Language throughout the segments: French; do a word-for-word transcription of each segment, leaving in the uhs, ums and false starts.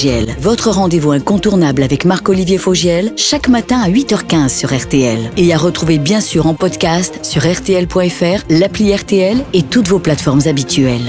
Fogiel. Votre rendez-vous incontournable avec Marc-Olivier Fogiel, chaque matin à huit heures quinze sur R T L. Et à retrouver bien sûr en podcast sur R T L point F R, l'appli R T L et toutes vos plateformes habituelles.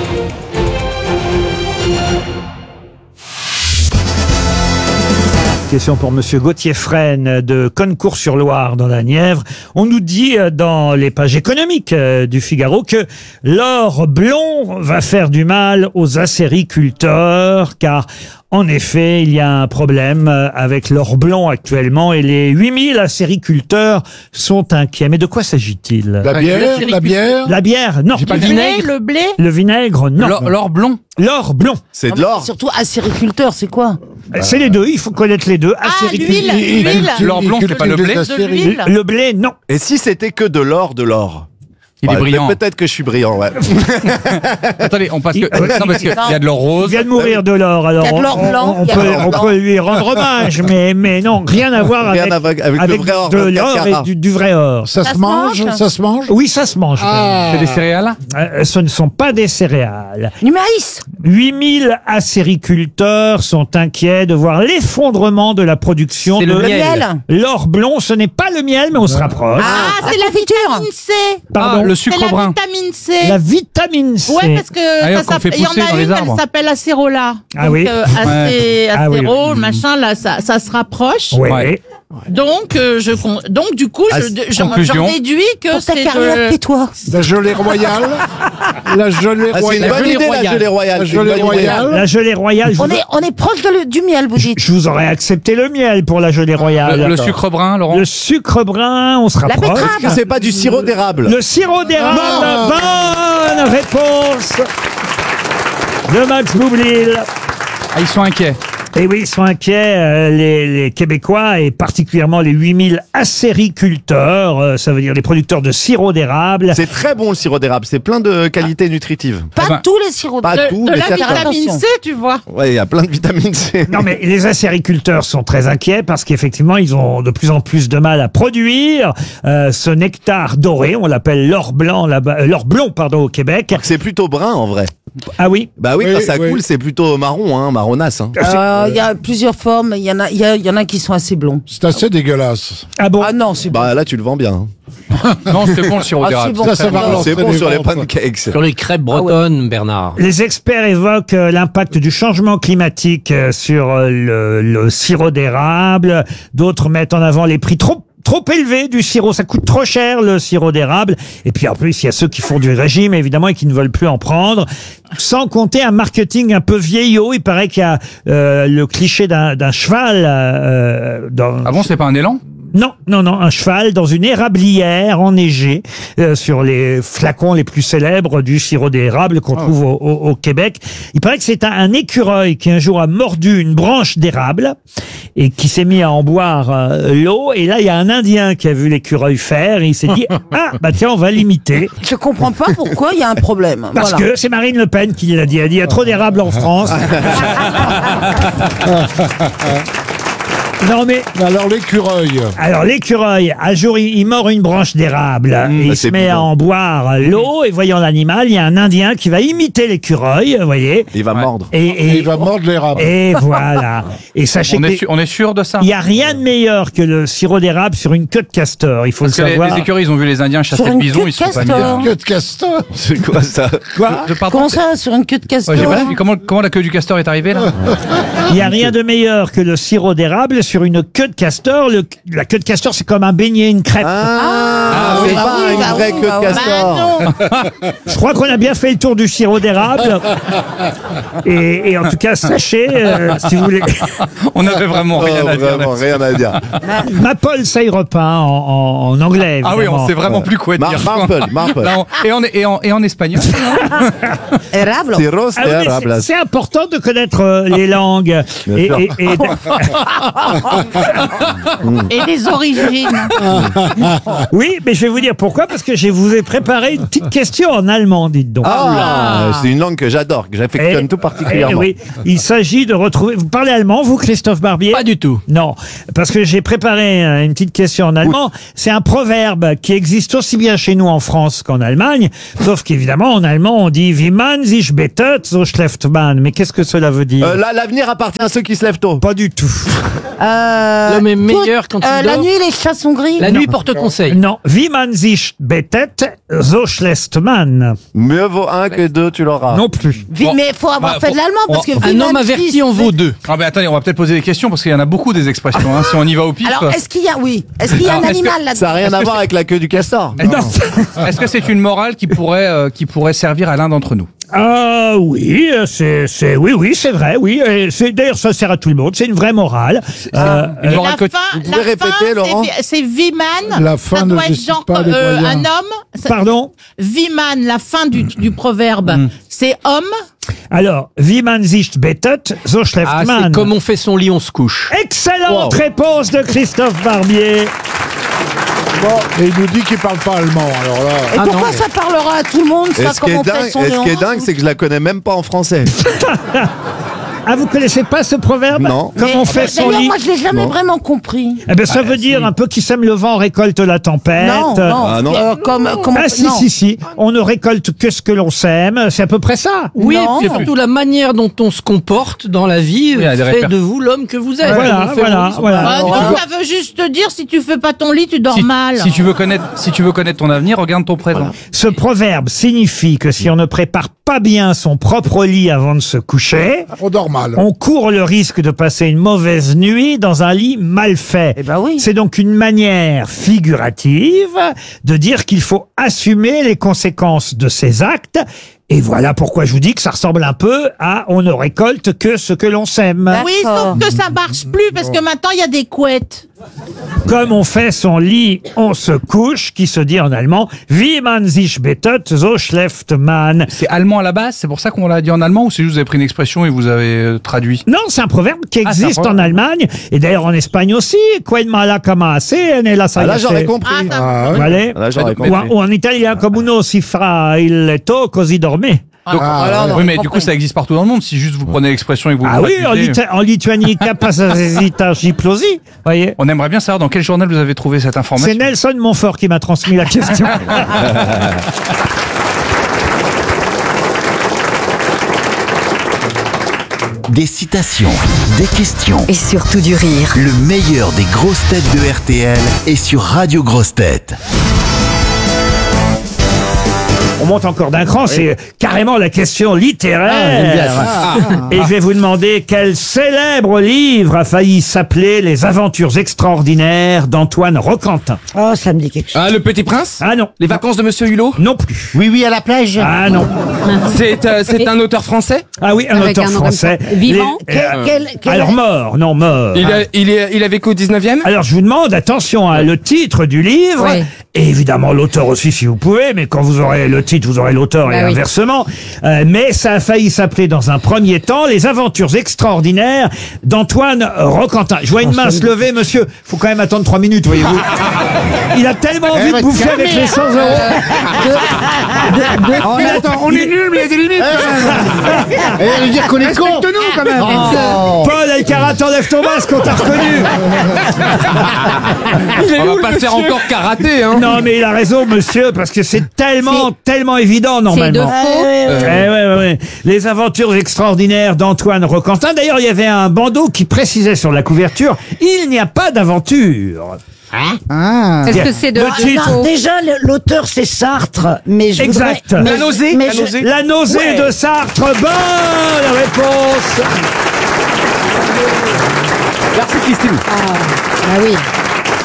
Question pour Monsieur Gauthier Fresne de Concours-sur-Loire dans la Nièvre. On nous dit dans les pages économiques du Figaro que l'or blond va faire du mal aux acériculteurs car en effet, il y a un problème avec l'or blond actuellement et les huit mille acériculteurs sont inquiets. Mais de quoi s'agit-il? La bière, la bière. La bière, non. Le vinaigre, le blé. Le vinaigre, non. L'or, l'or blond. L'or blond. C'est de l'or. Surtout acériculteur, c'est quoi? C'est les deux, il faut connaître les deux. Ah, l'huile, l'huile. L'or blond, c'est pas le blé. De l'huile. Le blé, non. Et si c'était que de l'or, de l'or? Il Ouais, est brillant. Peut-être que je suis brillant, ouais. Attendez, on passe que. Non, parce qu'il y a de l'or Il rose. vient de mourir de l'or, alors Il y a de l'or on- blanc, on, il y a peut, de l'or on blanc. peut lui rendre hommage, mais, mais non, rien à voir Rien avec, à voir avec le vrai or, de vingt-quatre l'or et carats. du, du vrai or. Ça, Ça se se mange, mange ça se mange. Oui, ça se mange. Ah. C'est des céréales. Euh, ce ne sont pas des céréales. Du maïs. huit mille acériculteurs sont inquiets de voir l'effondrement de la production C'est de le Le miel. miel. l'or blond. Ce n'est pas le miel, mais on se rapproche. Ah, c'est la la confiture. vitamine C. Pardon. Ah, le C'est sucre la brun. vitamine C. La vitamine C. Ouais, parce que Ah, ça qu'on s'appelle- fait il y en pousser a dans les une, arbres. elle s'appelle acérola. Ah Donc, oui. euh, acé, Ah oui. acéro, machin, là, ça, ça se rapproche. Ouais. Ouais. Donc, euh, je, con- donc, du coup, Ah, je, j'en, conclusion. j'en déduis que Pour ta c'est carrière, de... tais-toi. La gelée royale. La gelée Ah, c'est une royale. bonne gelée idée, la royale. gelée royale. La c'est une gelée bonne idée. royale. La gelée royale. Je On vous, est, on est proche de le- du miel, vous dites. je vous aurais accepté le miel pour la gelée royale. Le, le sucre brun, Laurent. Le sucre brun, on se rapproche. betterave. Est-ce que c'est pas du sirop d'érable? Le sirop d'érable. Bonne réponse de Max Boublil. Ah, ils sont inquiets. Et oui, ils sont inquiets, euh, les, les Québécois, et particulièrement les huit mille acériculteurs, euh, ça veut dire les producteurs de sirop d'érable. C'est très bon le sirop d'érable, c'est plein de qualités nutritives. Pas Ah ben, tous les sirops. Pas de, tout, de mais la certains. vitamine Attention. C, tu vois. Ouais, il y a plein de vitamine C. Non mais les acériculteurs sont très inquiets parce qu'effectivement ils ont de plus en plus de mal à produire euh, ce nectar doré, on l'appelle l'or blanc là-bas, euh, l'or blond pardon au Québec. C'est plutôt brun en vrai. Ah oui. Bah oui, Oui, quand ça oui. coule, c'est plutôt marron, hein, marronasse. Hein. Euh, Il y a plusieurs formes. Il y en a, il y a, il y en a qui sont assez blonds. C'est assez dégueulasse. Ah bon. Ah non, c'est bon. Bah là, tu le vends bien. hein. Non, c'est bon le sirop Ah, d'érable. c'est bon. Ça, ça va relancer C'est bon les sur les ventes. pancakes. Sur les crêpes bretonnes, Bernard. Les experts évoquent euh, l'impact du changement climatique euh, sur euh, le, le sirop d'érable. D'autres mettent en avant les prix trop trop élevés du sirop. Ça coûte trop cher le sirop d'érable. Et puis en plus, il y a ceux qui font du régime évidemment et qui ne veulent plus en prendre. Sans compter un marketing un peu vieillot. Il paraît qu'il y a euh, le cliché d'un d'un cheval euh, dans. Ah bon, c'est pas un élan? Non, non, non, un cheval dans une érablière enneigée euh, sur les flacons les plus célèbres du sirop d'érable qu'on Oh. trouve au, au- au Québec. Il paraît que c'est un, un écureuil qui un jour a mordu une branche d'érable et qui s'est mis à en boire euh, l'eau. Et là, il y a un Indien qui a vu l'écureuil faire et il s'est dit « Ah, bah tiens, on va l'imiter. Je comprends pas pourquoi il y a un problème. » Parce Voilà. que c'est Marine Le Pen qui l'a dit. Elle dit « Il y a trop d'érable en France. » Non mais Alors l'écureuil. alors l'écureuil, un jour il, il mord une branche d'érable et il bah, se c'est met plus à bon. en boire l'eau et voyant l'animal, il y a un Indien qui va imiter l'écureuil, vous voyez. Il va Ouais. mordre. Et, Et et, il va mordre l'érable. et voilà. Et sachez On est, qu'il sûr, on est sûr de ça? n'y a rien de meilleur que le sirop d'érable sur une queue de castor. Il faut Parce le que les, savoir. les écureuils, ils ont vu les Indiens chasser Sur le une bison, queue ils de se sont pas mis castor. à... Queue de castor. C'est quoi ça? Quoi Je pars Comment ça, sur une queue de castor? Ouais, j'ai pas- comment, comment la queue du castor est arrivée là? Il n'y a rien de meilleur que le sirop d'érable sur une queue de castor. Le- la queue de castor, c'est comme un beignet, une crêpe. Ah, oui, c'est bah pas oui, une bah vraie oui, queue bah de oui. castor. Bah non. Je crois qu'on a bien fait le tour du sirop d'érable. Et, et en tout cas, sachez, euh, si vous voulez, On avait vraiment Oh, rien à dire. vraiment, là-dessus. rien à dire. Maple syrup hein, en, en, en anglais. Ah oui, évidemment. on sait vraiment plus quoi Mar- dire. Marple, Marple. Là, on- et, en, et, en, et en espagnol. Érable. Sirop Ah oui, mais d'érable. c'est- c'est important de connaître euh, les langues. Bien Et, sûr. et- et- Et les origines. Oui, mais je vais vous dire pourquoi, parce que je vous ai préparé une petite question en allemand, dites donc. Ah, c'est une langue que j'adore, que j'affectionne Eh, tout eh particulièrement. oui, il s'agit de retrouver... Vous parlez allemand, vous, Christophe Barbier? Pas du tout. Non, parce que j'ai préparé euh, une petite question en allemand. C'est un proverbe qui existe aussi bien chez nous en France qu'en Allemagne, sauf qu'évidemment, en allemand, on dit « Wie man sich bettet, so schläft man ». Mais qu'est-ce que cela veut dire? Euh, là, l'avenir appartient à ceux qui se lèvent tôt. Pas du tout. Euh, L'homme est meilleur quand il euh, La dort. nuit, les chats sont gris. La nuit porte conseil. Non, « Wie man sich bettet, so schläft man Mieux vaut un que deux, tu l'auras. » Non plus. Vi- Bon. Mais il faut avoir Bah, fait faut- de l'allemand parce que Un wie homme man averti sich en vaut bettet- deux. Ah ben attendez, on va peut-être poser des questions parce qu'il y en a beaucoup des expressions. Hein. Si on y va au pif. Alors, est-ce qu'il y a, oui, est-ce qu'il y a Alors, un est-ce que- animal là-dedans? Ça n'a rien à voir avec la queue du castor. Non. Est-ce que c'est une morale qui pourrait, euh, qui pourrait servir à l'un d'entre nous? Ah oui, euh, c'est, c'est, oui, oui, c'est vrai, oui. Et c'est, d'ailleurs, ça sert à tout le monde. C'est une vraie morale. Euh, Une Et morale la que- fin, vous pouvez la répéter, fin, Laurent c'est- c'est Viman. La fin ça ne doit être décide genre pas des euh, moyens. un homme. Ça- pardon. Viman, la fin du, du proverbe, c'est homme. Alors, wie man sich bettet, so schläft Ah, man. c'est comme on fait son lit, on se couche. Excellente Wow. réponse de Christophe Barbier. Et il nous dit qu'il parle pas allemand, alors là. Et Ah, pourquoi non. ça parlera à tout le monde, Et ça, ce qui comme est on fait dingue, son et ce qui est Léon dingue, c'est que je la connais même pas en français. Ah, vous connaissez pas ce proverbe? Non. Comme on fait son D'ailleurs, lit. moi, je l'ai jamais Non. vraiment compris. Eh ben, ça veut dire un peu qui sème le vent récolte la tempête. Non, non, Ah, non. euh, comme, comme Ah on- si, non. si, si. On ne récolte que ce que l'on sème. C'est à peu près ça. Oui, Non. et puis surtout la manière dont on se comporte dans la vie Oui, il y a des fait réper- de vous l'homme que vous êtes. Voilà, Comme on fait voilà, mon lit, voilà. Bah, Alors, non, euh, ça veut juste te dire, si tu fais pas ton lit, tu dors Si, mal. si tu veux connaître, si tu veux connaître ton avenir, regarde ton présent. Ce proverbe signifie que si on ne prépare pas bien son propre lit avant de se coucher, On dort mal. on court le risque de passer une mauvaise nuit dans un lit mal fait. Eh ben oui. C'est donc une manière figurative de dire qu'il faut assumer les conséquences de ses actes. Et voilà pourquoi je vous dis que ça ressemble un peu à on ne récolte que ce que l'on sème. Oui, D'accord. sauf que ça marche plus parce que maintenant il y a des couettes. Comme on fait son lit, on se couche, qui se dit en allemand Wie man sich bettet, so schläft man. C'est allemand à la base, c'est pour ça qu'on l'a dit en allemand ou c'est juste vous avez pris une expression et vous avez euh, traduit? Non, c'est un proverbe qui Ah, c'est un existe en proverbe. Allemagne et d'ailleurs en Espagne aussi. Quen mala cama se, ne la Ah, là, saia j'aurais se. compris. Ah, ça- Ah, ouais. Voilà. Là, j'aurais Mais- compris. Ou, en- ou en italien, comme uno si fra il letto così dorme. Donc, Ah, alors, ouais. non, oui, mais je du coup, comprends. ça existe partout dans le monde. Si juste vous prenez l'expression et que vous Ah vous oui, en, traduisez, Lita- en Lituanie, capacita giplosi. Voyez. on aimerait bien savoir dans quel journal vous avez trouvé cette C'est information. Nelson Montfort qui m'a transmis la question. Des citations, des questions. Et surtout du rire. Le meilleur des grosses têtes de R T L est sur Radio Grosses Têtes. On monte encore d'un cran, c'est carrément la question littéraire. Et je vais vous demander quel célèbre livre a failli s'appeler Les Aventures extraordinaires d'Antoine Roquentin. Oh, ça me dit quelque chose. Ah, le Petit Prince? Ah non, Les vacances de Monsieur Hulot? non plus. Oui, oui, à la plage. Ah non. C'est euh, c'est un auteur français? Ah oui, un Avec auteur un nom comme français. ça. Vivant? Les- Quel- euh, quel- quel- Alors mort, non mort. Il a, il, est, il a vécu au dix-neuvième? Alors je vous demande, attention à le titre du livre, Oui. et évidemment l'auteur aussi si vous pouvez, mais quand vous aurez le titre, vous aurez l'auteur et Bah oui. inversement. Euh, mais ça a failli s'appeler dans un premier temps Les Aventures extraordinaires d'Antoine Roquentin. Je vois une main se lever, monsieur. Faut quand même attendre trois minutes, voyez-vous. Il a tellement envie de bouffer avec les cent euros. Oh, mais attends, on est nuls, mais il y a des limites quand même. Elle veut dire qu'on est con. Respecte-nous quand même. Paul Elkarat, enlève ton masque, on t'a reconnu. On va pas se faire encore karaté, hein? Non, mais il a raison, monsieur, parce que c'est tellement, tellement évident C'est de normalement. faux. Eh ouais, ouais, ouais. Les aventures extraordinaires d'Antoine Roquentin. D'ailleurs, il y avait un bandeau qui précisait sur la couverture « Il n'y a pas d'aventure Est-ce que c'est de, Le de titre. faux? Déjà, le- l'auteur, c'est Sartre, mais je voudrais- Exact. mais La je- nausée? mais La je- nausée? ». La nausée Ouais. de Sartre. Bonne réponse. Merci Christine. Ah oui.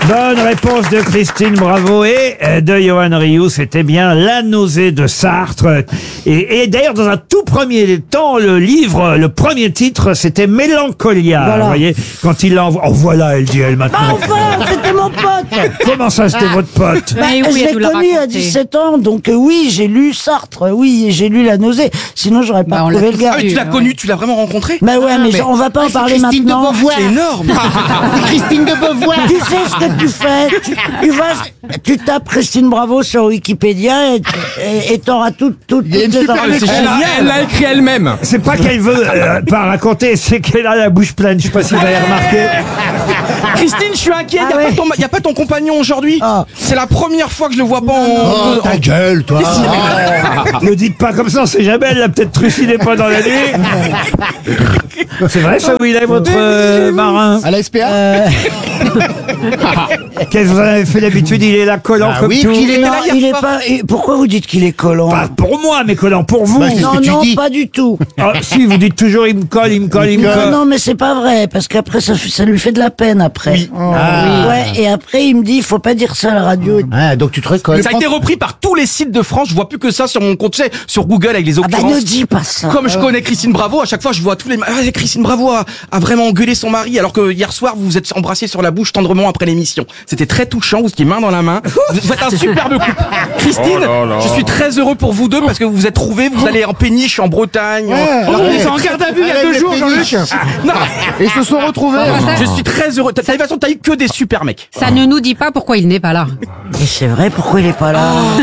Bonne réponse de Christine Bravo et euh, de Johan Rioux. C'était bien La nausée de Sartre. Et, et d'ailleurs, dans un tout premier temps, le livre, le premier titre, c'était Mélancolia. Voilà. Vous voyez, quand il l'envoie. Oh voilà, elle dit elle maintenant. Ah, enfin, c'était mon pote. Comment ça, c'était votre pote? Bah, Mais oui, je elle l'ai nous l'a connu à raconté. dix-sept ans, donc euh, oui, j'ai lu Sartre, oui, et j'ai lu La nausée. Sinon, j'aurais pas Bah, on l'a trouvé le tous gars. Ah, mais tu l'as ouais. connu, tu l'as vraiment rencontré? Bah ouais, Ah, mais, mais- on va pas en parler Christine de maintenant. Beauvoir. C'est énorme. Christine de Beauvoir. Tu sais ce que tu fais. Tu, tu vas, tu tapes Christine Bravo sur Wikipédia et et- et t'auras tout, tout, toutes y a une les super informations. Elle l'a- elle l'a écrit elle-même. C'est pas qu'elle veut euh, pas raconter, c'est qu'elle a la bouche pleine. Je sais pas si vous avez remarqué. Christine, je suis inquiet, Ah y a, ouais. pas ton, y a pas ton compagnon aujourd'hui. Ah. C'est la première fois que je le vois pas en... Oh, ta gueule, toi. Ne dites pas comme ça, on sait jamais, elle l'a peut-être trucidé pas dans la nuit. C'est vrai ça où il est votre euh, marin? À la S P A Euh, Qu'est-ce que vous en avez fait d'habitude? Il est là collant Ah comme oui, tout. qu'il est non, là hier il est soir. pas. et Pourquoi vous dites qu'il est collant? Pas pour moi, mais collant pour vous. Bah, c'est ce Non, que tu non, dis. pas du tout. Ah, si, vous dites toujours il me colle, il me colle, il me Non, colle. non, mais c'est pas vrai, parce qu'après, ça, fait- ça lui fait de la peine, après. Oui. Ah. Ouais, et après, il me dit, il faut pas dire ça à la radio. Ah, donc tu te récoltes. Ça a été repris par tous les sites de France. Je vois plus que ça sur mon compte, tu sais, sur Google avec les Ah bah, occurrences. ne dis pas ça. Comme je connais Christine Bravo, à chaque fois je vois tous les... Ah, Christine Bravo a, a vraiment engueulé son mari alors que hier soir vous vous êtes embrassés sur la bouche tendrement après l'émission. C'était très touchant, vous étiez main dans la main. Vous faites un superbe couple. Christine, je suis très heureux pour vous deux parce que vous vous êtes trouvés, vous allez en péniche en Bretagne. en- ouais. On était en garde à vue il y a Elle deux est jours, péniche. Jean-Luc. Non, Et ils se sont retrouvés. je suis très heureux. T'as t'as de toute façon, t'as eu que des super mecs. Ça ne nous dit pas pourquoi il n'est pas là. Mais c'est vrai, pourquoi il est pas là?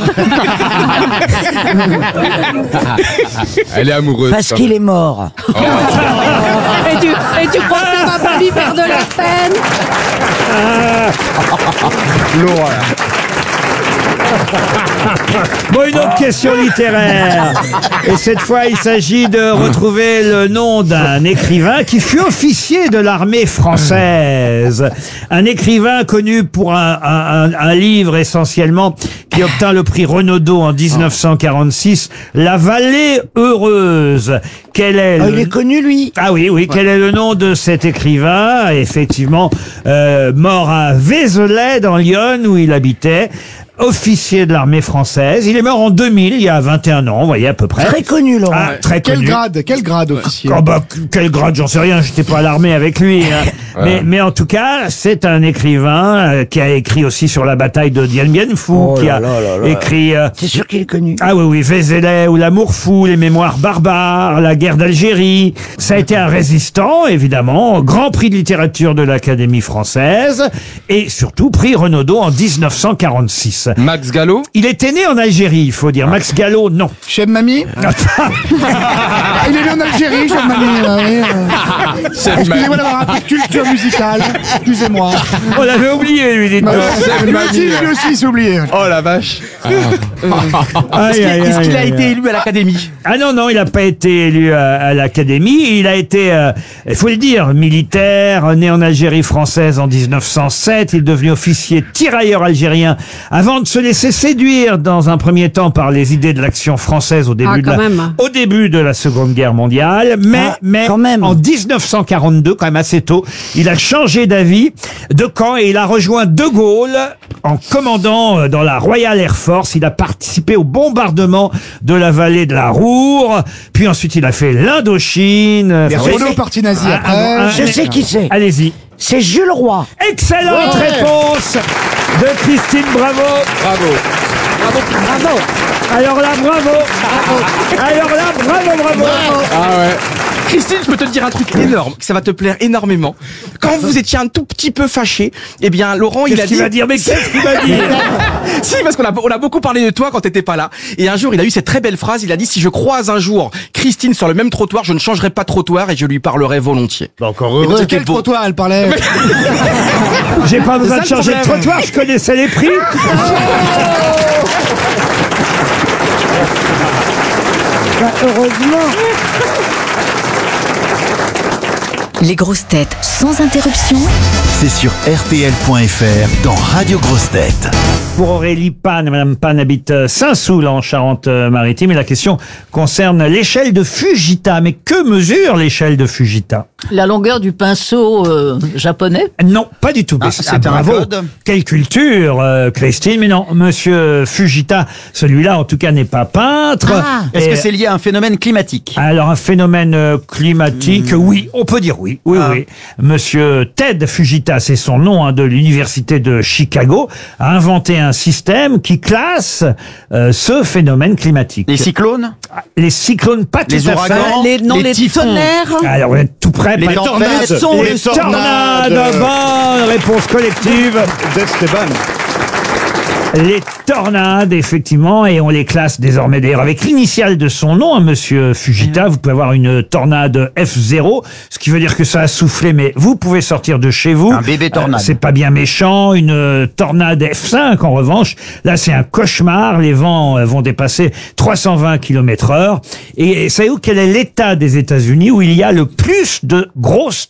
Elle est amoureuse. Parce qu'il est mort. Et tu, et tu crois que ça va pas lui faire de la peine? Bon, une autre question littéraire. Et cette fois, il s'agit de retrouver le nom d'un écrivain qui fut officier de l'armée française. Un écrivain connu pour un, un- un- un livre essentiellement qui obtint le prix Renaudot en dix-neuf cent quarante-six, La Vallée heureuse. Quel est Ah, le... il est connu, lui. Ah oui, oui. Quel est le nom de cet écrivain? Effectivement, euh, mort à Vézelay, dans l'Yonne, où il habitait. Officier de l'armée française. Il est mort en deux mille, il y a vingt et un ans, vous voyez, à peu près. Très connu, Laurent. Ah, très Quel connu. grade Quel grade officier Oh bah, quel grade, j'en sais rien, j'étais pas à l'armée avec lui. hein. Mais, mais en tout cas, c'est un écrivain euh, qui a écrit aussi sur la bataille de Dien Bien Phu, Oh qui là a là là là. écrit... euh, C'est sûr qu'il est connu. ah oui, oui, Vézelay ou L'amour fou, Les mémoires barbares, La guerre d'Algérie. Ça a été un résistant, évidemment, grand prix de littérature de l'Académie française et surtout prix Renaudot en dix-neuf cent quarante-six. Max Gallo. Il était né en Algérie, il faut dire. Max Gallo, non. Chef Mamie Ah, il est né en Algérie, Chef Mamie. euh, oui, euh. Excusez-moi d'avoir un peu de culture musicale. Excusez-moi. On l'avait oublié, lui, dites-donc. Lui aussi, lui aussi, il s'est oublié. Oh la vache. Aïe, Est-ce qu'il aïe, est-ce qu'il a aïe, été aïe. élu à l'Académie? Ah non, non, il n'a pas été élu à, à l'Académie. Il a été, euh, il faut le dire, militaire, né en Algérie française en dix-neuf cent sept. Il est devenu officier tirailleur algérien avant de se laisser séduire dans un premier temps par les idées de l'action française au début, Ah, de, la, quand même. au début de la Seconde Guerre mondiale. Mais, Ah, mais quand même. en dix-neuf cent quarante-deux, quand même assez tôt, il a changé d'avis de camp et il a rejoint De Gaulle en commandant euh, dans la Royal Air Force. Il a participé au bombardement de la vallée de la Roure. Puis ensuite, il a fait l'Indochine. Il est Enfin, retourné oui. au parti nazi Ah, après. ah, bon, Je ah, sais qui c'est. Allez-y. C'est Jules Roy. Excellente Ouais. réponse de Christine Bravo. Bravo. Bravo. Alors là, bravo. Alors là, bravo, bravo. Ah ouais. Christine, je peux te dire un truc énorme, que ça va te plaire énormément. Quand vous étiez un tout petit peu fâché, eh bien, Laurent, il Qu'est-ce a qu'il dit... va dire? Mais qu'est-ce qu'il va dire? Si, parce qu'on a, on a beaucoup parlé de toi quand t'étais pas là. Et un jour, il a eu cette très belle phrase, il a dit, si je croise un jour Christine sur le même trottoir, je ne changerai pas de trottoir et je lui parlerai volontiers. Bah, encore Et donc, heureux. c'était Quel beau. trottoir elle parlait J'ai pas besoin ça de le changer de problème. trottoir, je connaissais les prix. Bah, heureusement. Les grosses têtes sans interruption. C'est sur R T L point F R dans Radio Grosses Têtes. Pour Aurélie Pan, Madame Pan habite Saint-Soul en Charente-Maritime et la question concerne l'échelle de Fujita. Mais que mesure l'échelle de Fujita? La longueur du pinceau euh, japonais? Non, pas du tout. Ah, Mais c'est c'est un bravo. code. Quelle culture, euh, Christine. Mais non, Monsieur Fujita, celui-là en tout cas n'est pas peintre. Ah. Est-ce Et- que c'est lié à un phénomène climatique? Alors un phénomène euh, climatique, oui, on peut dire oui, oui, Ah. oui. Monsieur Ted Fujita, c'est son nom, hein, de l'université de Chicago, a inventé un système qui classe euh, ce phénomène climatique. Les cyclones? Les cyclones, pas Les tout à ouragans? fait. Les, non, Les les, typhons. tonnerres. Alors vous êtes tout près. Les pas- tornades. Les Les tornades. tornades. Bonne réponse collective. D'Esteban. Les tornades, effectivement, et on les classe désormais d'ailleurs avec l'initiale de son nom, hein, Monsieur Fujita. Vous pouvez avoir une tornade F zéro, ce qui veut dire que ça a soufflé, mais vous pouvez sortir de chez vous. Un bébé tornade. Euh, c'est pas bien méchant. Une euh, tornade F cinq, en revanche, là c'est un cauchemar. Les vents euh, vont dépasser trois cent vingt kilomètres heure. Et, et savez-vous quel est l'État des États-Unis où il y a le plus de grosses